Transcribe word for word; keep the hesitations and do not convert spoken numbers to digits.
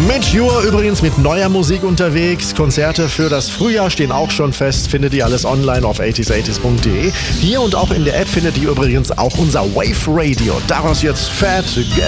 Mature übrigens mit neuer Musik unterwegs. Konzerte für das Frühjahr stehen auch schon fest. Findet ihr alles online auf achtziger achtzig punkt de. Hier und auch in der App findet ihr übrigens auch unser Wave Radio. Daraus jetzt Fat